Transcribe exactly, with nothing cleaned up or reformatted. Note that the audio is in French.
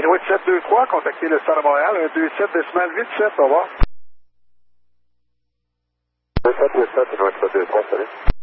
Inuit sept deux trois, contactez le Stade de Montréal, un deux sept décimal huit sept, au revoir. deux sept deux sept, Inuit sept deux trois, salut.